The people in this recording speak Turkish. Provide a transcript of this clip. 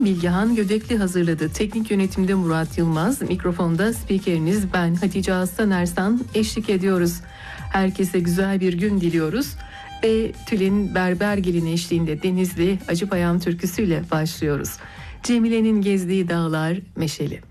Bilgehan Gödekli hazırladı. Teknik yönetimde Murat Yılmaz, mikrofonda spikeriniz ben Hatice Aslan Ersan eşlik ediyoruz. Herkese güzel bir gün diliyoruz ve Tülin Berbergil'in eşliğinde Denizli Acıpayam türküsüyle başlıyoruz. Cemile'nin gezdiği dağlar meşeli.